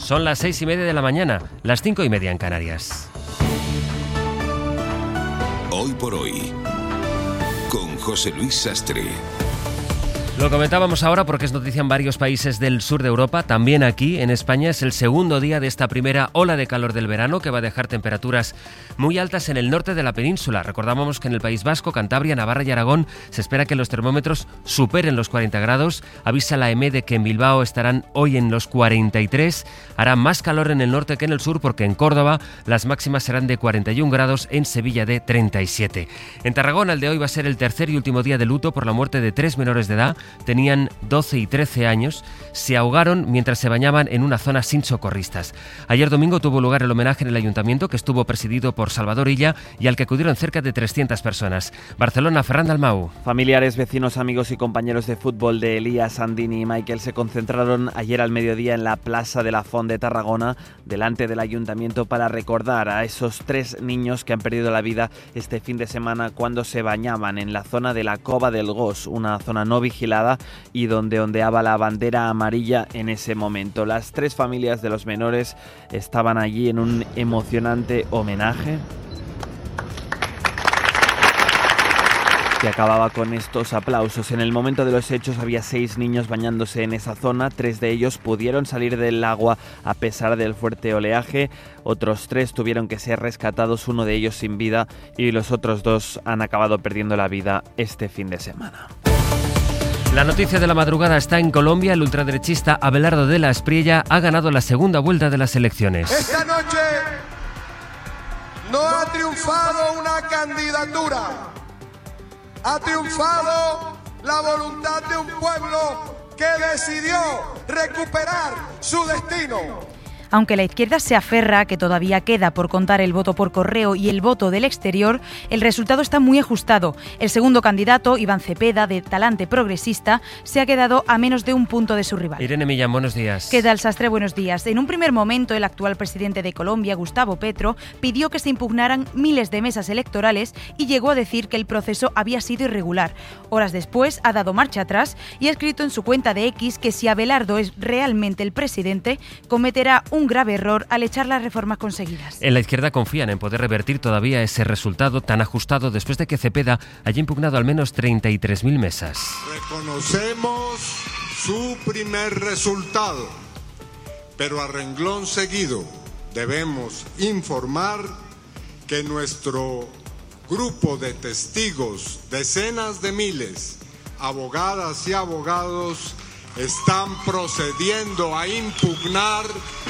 Son las 6:30 de la mañana, las 5:30 en Canarias. Hoy por hoy, con José Luis Sastre. Lo comentábamos ahora porque es noticia en varios países del sur de Europa, también aquí en España. Es el segundo día de esta primera ola de calor del verano que va a dejar temperaturas muy altas en el norte de la península. Recordábamos que en el País Vasco, Cantabria, Navarra y Aragón se espera que los termómetros superen los 40 grados. Avisa la EMET de que en Bilbao estarán hoy en los 43. Hará más calor en el norte que en el sur porque en Córdoba las máximas serán de 41 grados, en Sevilla de 37. En Tarragona el de hoy va a ser el tercer y último día de luto por la muerte de 3 menores de edad. Tenían 12 y 13 años, se ahogaron mientras se bañaban en una zona sin socorristas. Ayer domingo tuvo lugar el homenaje en el ayuntamiento, que estuvo presidido por Salvador Illa y al que acudieron cerca de 300 personas. Barcelona, Ferran Dalmau. Familiares, vecinos, amigos y compañeros de fútbol de Elías, Andini y Michael se concentraron ayer al mediodía en la Plaza de la Font de Tarragona, delante del ayuntamiento, para recordar a esos 3 niños que han perdido la vida este fin de semana cuando se bañaban en la zona de la Cova del Gos, una zona no vigilada y donde ondeaba la bandera amarilla en ese momento. Las 3 familias de los menores estaban allí en un emocionante homenaje que acababa con estos aplausos. En el momento de los hechos había 6 niños bañándose en esa zona. 3 de ellos pudieron salir del agua a pesar del fuerte oleaje. Otros 3 tuvieron que ser rescatados, uno de ellos sin vida, y los otros 2 han acabado perdiendo la vida este fin de semana. La noticia de la madrugada está en Colombia. El ultraderechista Abelardo de la Espriella ha ganado la segunda vuelta de las elecciones. Esta noche no ha triunfado una candidatura, ha triunfado la voluntad de un pueblo que decidió recuperar su destino. Aunque la izquierda se aferra a que todavía queda por contar el voto por correo y el voto del exterior, el resultado está muy ajustado. El segundo candidato, Iván Cepeda, de Talante Progresista, se ha quedado a menos de un punto de su rival. Irene Millán, buenos días. ¿Qué tal, Sastre? Buenos días. En un primer momento, el actual presidente de Colombia, Gustavo Petro, pidió que se impugnaran miles de mesas electorales y llegó a decir que el proceso había sido irregular. Horas después, ha dado marcha atrás y ha escrito en su cuenta de X que si Abelardo es realmente el presidente, cometerá un grave error al echar las reformas conseguidas. En la izquierda confían en poder revertir todavía ese resultado tan ajustado después de que Cepeda haya impugnado al menos 33.000 mesas. Reconocemos su primer resultado, pero a renglón seguido debemos informar que nuestro grupo de testigos, decenas de miles, abogadas y abogados, están procediendo a impugnar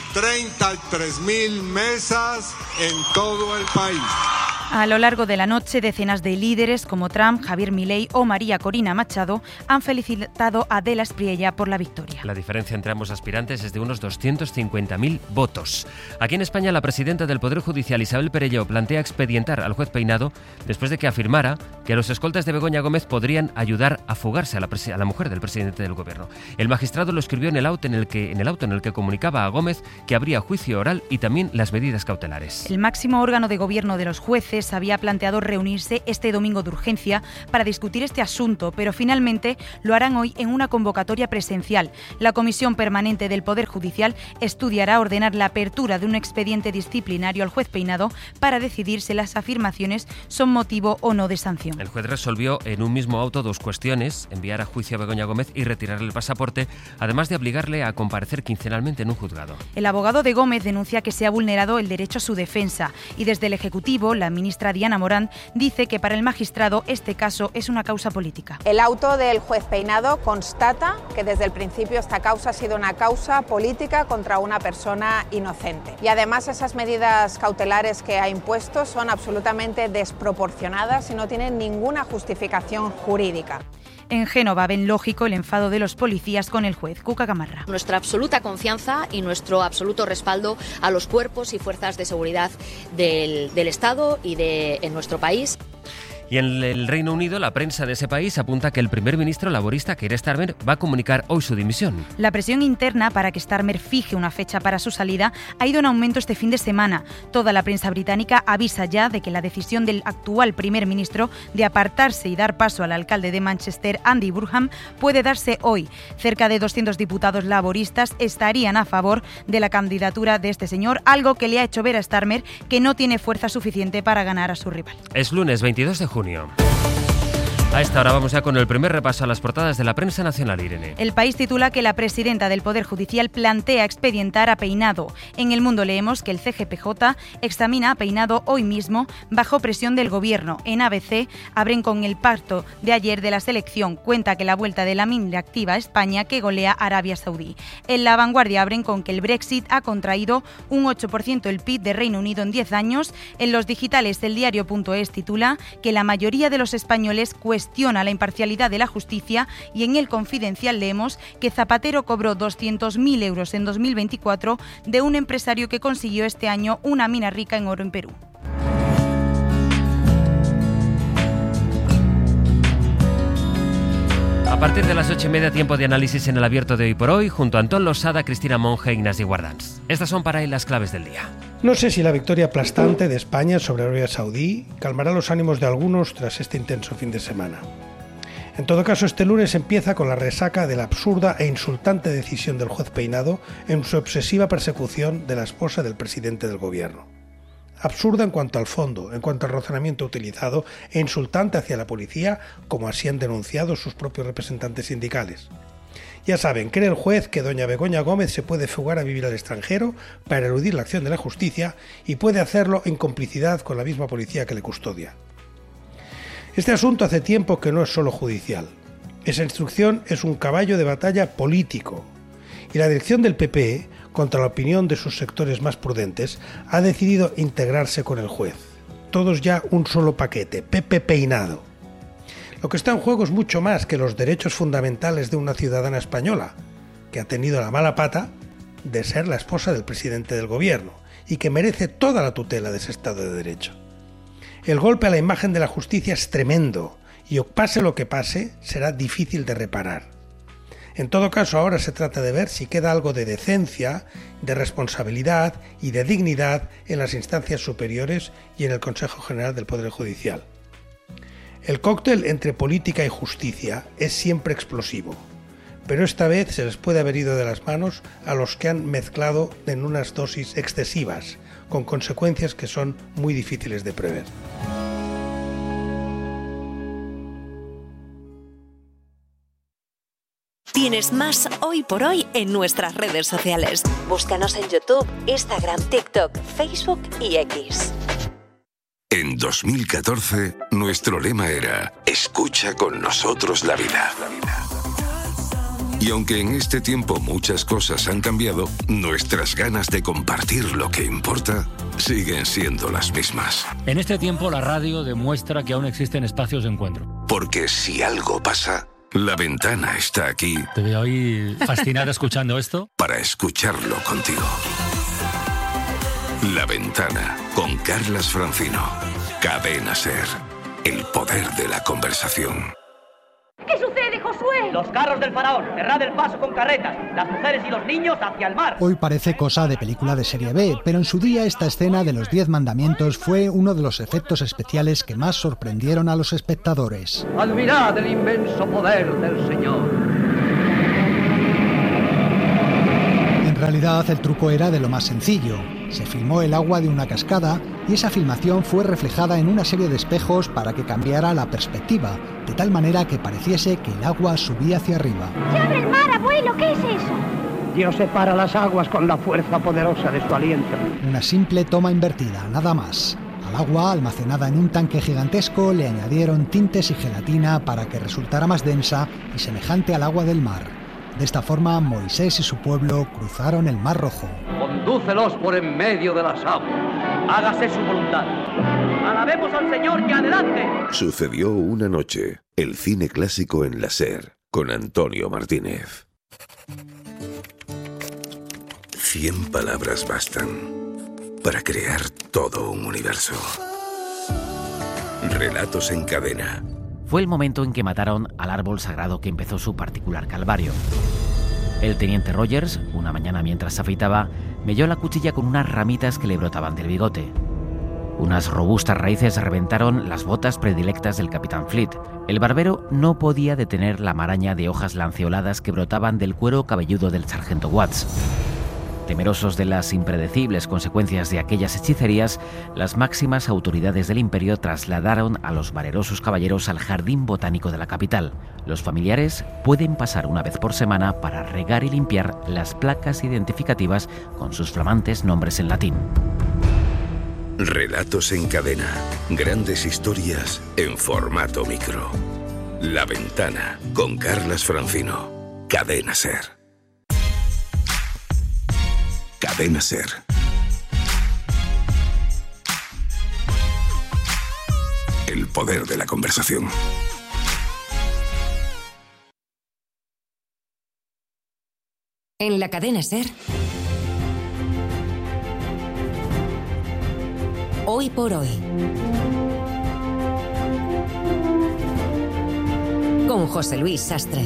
33.000 mesas en todo el país. A lo largo de la noche, decenas de líderes como Trump, Javier Milei o María Corina Machado han felicitado a De la Espriella por la victoria. La diferencia entre ambos aspirantes es de unos 250.000 votos. Aquí en España, la presidenta del Poder Judicial, Isabel Perelló, plantea expedientar al juez Peinado después de que afirmara que los escoltas de Begoña Gómez podrían ayudar a fugarse a la mujer del presidente del gobierno. El magistrado lo escribió en el auto en el que comunicaba a Gómez que habría juicio oral y también las medidas cautelares. El máximo órgano de gobierno de los jueces había planteado reunirse este domingo de urgencia para discutir este asunto, pero finalmente lo harán hoy en una convocatoria presencial. La Comisión Permanente del Poder Judicial estudiará ordenar la apertura de un expediente disciplinario al juez Peinado para decidir si las afirmaciones son motivo o no de sanción. El juez resolvió en un mismo auto 2 cuestiones: enviar a juicio a Begoña Gómez y retirarle el pasaporte, además de obligarle a comparecer quincenalmente en un juzgado. El abogado de Gómez denuncia que se ha vulnerado el derecho a su defensa y desde el Ejecutivo, la ministra Diana Morán dice que para el magistrado este caso es una causa política. El auto del juez Peinado constata que desde el principio esta causa ha sido una causa política contra una persona inocente. Y además esas medidas cautelares que ha impuesto son absolutamente desproporcionadas y no tienen ninguna justificación jurídica. En Génova ven lógico el enfado de los policías con el juez. Cuca Gamarra. Nuestra absoluta confianza y nuestro absoluto respaldo a los cuerpos y fuerzas de seguridad del Estado y en nuestro país. Y en el Reino Unido, la prensa de ese país apunta que el primer ministro laborista, Keir Starmer, va a comunicar hoy su dimisión. La presión interna para que Starmer fije una fecha para su salida ha ido en aumento este fin de semana. Toda la prensa británica avisa ya de que la decisión del actual primer ministro de apartarse y dar paso al alcalde de Manchester, Andy Burnham, puede darse hoy. Cerca de 200 diputados laboristas estarían a favor de la candidatura de este señor, algo que le ha hecho ver a Starmer que no tiene fuerza suficiente para ganar a su rival. Es lunes 22 de junio. A esta hora vamos ya con el primer repaso a las portadas de la prensa nacional, Irene. El País titula que la presidenta del Poder Judicial plantea expedientar a Peinado. En El Mundo leemos que el CGPJ examina a Peinado hoy mismo bajo presión del Gobierno. En ABC abren con el pacto de ayer de la selección. Cuenta que la vuelta de Lamine le activa a España, que golea a Arabia Saudí. En La Vanguardia abren con que el Brexit ha contraído un 8% el PIB de Reino Unido en 10 años. En los digitales, el diario.es titula que la mayoría de los españoles cuestiona la imparcialidad de la justicia, y en El Confidencial leemos que Zapatero cobró 200.000 euros en 2024 de un empresario que consiguió este año una mina rica en oro en Perú. A partir de las 8:30, tiempo de análisis en el abierto de Hoy por Hoy, junto a Antón Losada, Cristina Monge e Ignasi Guardans. Estas son para él las claves del día. No sé si la victoria aplastante de España sobre Arabia Saudí calmará los ánimos de algunos tras este intenso fin de semana. En todo caso, este lunes empieza con la resaca de la absurda e insultante decisión del juez Peinado en su obsesiva persecución de la esposa del presidente del gobierno. Absurda en cuanto al fondo, en cuanto al razonamiento utilizado, e insultante hacia la policía, como así han denunciado sus propios representantes sindicales. Ya saben, cree el juez que doña Begoña Gómez se puede fugar a vivir al extranjero para eludir la acción de la justicia, y puede hacerlo en complicidad con la misma policía que le custodia. Este asunto hace tiempo que no es solo judicial. Esa instrucción es un caballo de batalla político, y la dirección del PP, contra la opinión de sus sectores más prudentes, ha decidido integrarse con el juez. Todos ya un solo paquete, Pepe Peinado. Lo que está en juego es mucho más que los derechos fundamentales de una ciudadana española, que ha tenido la mala pata de ser la esposa del presidente del gobierno y que merece toda la tutela de ese Estado de Derecho. El golpe a la imagen de la justicia es tremendo y, pase lo que pase, será difícil de reparar. En todo caso, ahora se trata de ver si queda algo de decencia, de responsabilidad y de dignidad en las instancias superiores y en el Consejo General del Poder Judicial. El cóctel entre política y justicia es siempre explosivo, pero esta vez se les puede haber ido de las manos a los que han mezclado en unas dosis excesivas, con consecuencias que son muy difíciles de prever. Tienes más Hoy por Hoy en nuestras redes sociales. Búscanos en YouTube, Instagram, TikTok, Facebook y X. En 2014, nuestro lema era escucha con nosotros la vida. Y aunque en este tiempo muchas cosas han cambiado, nuestras ganas de compartir lo que importa siguen siendo las mismas. En este tiempo la radio demuestra que aún existen espacios de encuentro. Porque si algo pasa, La Ventana está aquí. Te veo ahí fascinada escuchando esto. Para escucharlo contigo. La Ventana, con Carlas Francino. Cadena SER. El poder de la conversación. ¿Qué sucede, Josué? Los carros del faraón, cerrad el paso con carretas, las mujeres y los niños hacia el mar. Hoy parece cosa de película de serie B, pero en su día esta escena de los 10 mandamientos fue uno de los efectos especiales que más sorprendieron a los espectadores. Admirad el inmenso poder del Señor. En realidad el truco era de lo más sencillo. Se filmó el agua de una cascada y esa filmación fue reflejada en una serie de espejos para que cambiara la perspectiva, de tal manera que pareciese que el agua subía hacia arriba. ¡Se abre el mar, abuelo! ¿Qué es eso? Dios separa las aguas con la fuerza poderosa de su aliento. Una simple toma invertida, nada más. Al agua, almacenada en un tanque gigantesco, le añadieron tintes y gelatina para que resultara más densa y semejante al agua del mar. De esta forma, Moisés y su pueblo cruzaron el Mar Rojo. Condúcelos por en medio de las aguas. Hágase su voluntad. Alabemos al Señor y adelante. Sucedió una noche. El cine clásico en la SER, con Antonio Martínez. 100 palabras bastan para crear todo un universo. Relatos en cadena. Fue el momento en que mataron al árbol sagrado que empezó su particular calvario. El teniente Rogers, una mañana mientras se afeitaba, melló la cuchilla con unas ramitas que le brotaban del bigote. Unas robustas raíces reventaron las botas predilectas del capitán Fleet. El barbero no podía detener la maraña de hojas lanceoladas que brotaban del cuero cabelludo del sargento Watts. Temerosos de las impredecibles consecuencias de aquellas hechicerías, las máximas autoridades del imperio trasladaron a los valerosos caballeros al jardín botánico de la capital. Los familiares pueden pasar una vez por semana para regar y limpiar las placas identificativas con sus flamantes nombres en latín. Relatos en cadena. Grandes historias en formato micro. La Ventana, con Carlas Francino. Cadena SER. Cadena SER. El poder de la conversación. En la cadena SER. Hoy por hoy. Con José Luis Sastre.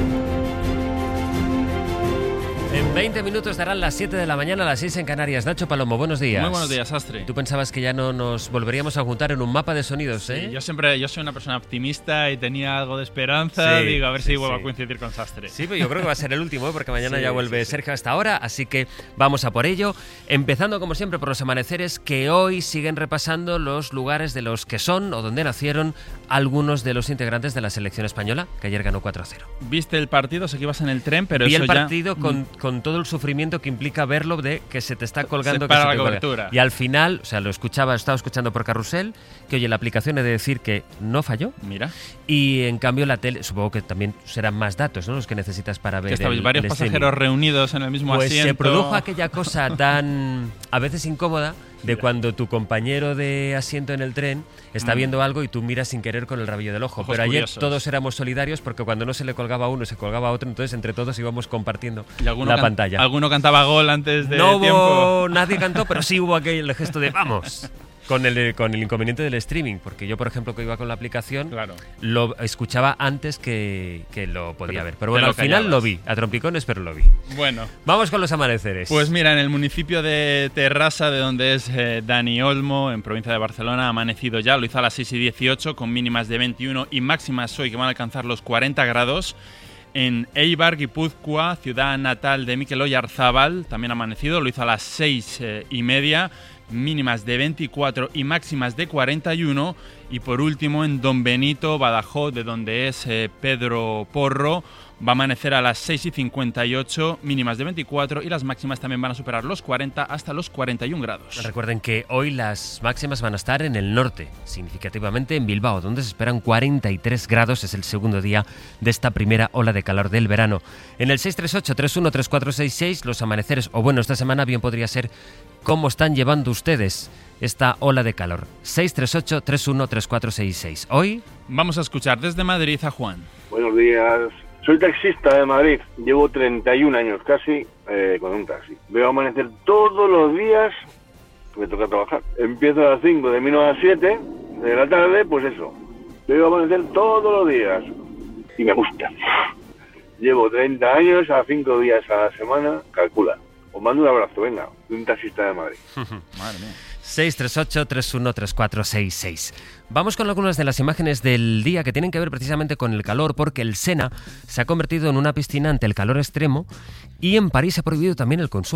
En 20 minutos darán las 7 de la mañana, las 6 en Canarias. Nacho Palomo, buenos días. Muy buenos días, Sastre. Tú pensabas que ya no nos volveríamos a juntar en un mapa de sonidos, ¿eh? Sí, yo soy una persona optimista y tenía algo de esperanza. Digo, a ver si vuelvo a coincidir con Sastre. Sí, pero yo creo que va a ser el último, porque mañana ya vuelve Sergio hasta ahora, así que vamos a por ello. Empezando, como siempre, por los amaneceres, que hoy siguen repasando los lugares de los que son o donde nacieron algunos de los integrantes de la selección española, que ayer ganó 4-0. ¿Viste el partido? Sé que ibas en el tren, pero Vi eso el partido con todo el sufrimiento que implica verlo, de que se te está colgando, para la cobertura. Y al final, o sea, estaba escuchando por Carrusel, que oye, la aplicación he de decir que no falló. Mira. Y en cambio la tele, supongo que también serán más datos, ¿no?, los que necesitas para ver. Que estabais varios pasajeros reunidos en el mismo asiento. Pues se produjo aquella cosa tan, a veces incómoda, de cuando tu compañero de asiento en el tren está viendo algo y tú miras sin querer con el rabillo del ojo. Pero ayer todos éramos solidarios, porque cuando no se le colgaba a uno, se colgaba a otro, entonces entre todos íbamos compartiendo la pantalla. ¿Alguno cantaba gol antes de tiempo? No, nadie cantó, pero sí hubo aquel gesto de ¡vamos! Con el inconveniente del streaming, porque yo, por ejemplo, que iba con la aplicación, lo escuchaba antes que lo podía ver. Pero bueno, al final lo vi, a trompicones, pero lo vi. Bueno. Vamos con los amaneceres. Pues mira, en el municipio de Terrassa, de donde es Dani Olmo, en provincia de Barcelona, ha amanecido ya, lo hizo a las 6:18, con mínimas de 21 y máximas hoy que van a alcanzar los 40 grados. En Eibar, Guipúzcoa, ciudad natal de Mikel Oyarzábal, también ha amanecido, lo hizo a las 6:30, mínimas de 24 y máximas de 41. Y por último, en Don Benito, Badajoz, de donde es Pedro Porro, va a amanecer a las 6:58, mínimas de 24 y las máximas también van a superar los 40 hasta los 41 grados. Recuerden que hoy las máximas van a estar en el norte, significativamente en Bilbao, donde se esperan 43 grados. Es el segundo día de esta primera ola de calor del verano. En el 638-313466, los amaneceres, o bueno, esta semana bien podría ser cómo están llevando ustedes esta ola de calor. 638-313466. Hoy vamos a escuchar desde Madrid a Juan. Buenos días. Soy taxista de Madrid, llevo 31 años casi con un taxi. Veo amanecer todos los días, me toca trabajar. Empiezo a las 5, de 9 a 7 de la tarde, pues eso. Veo amanecer todos los días y me gusta. Llevo 30 años, a 5 días a la semana, calcula. Os mando un abrazo, venga, de un taxista de Madrid. Madre mía. 638-313466. Vamos con algunas de las imágenes del día que tienen que ver precisamente con el calor, porque el Sena se ha convertido en una piscina ante el calor extremo y en París se ha prohibido también el consumo.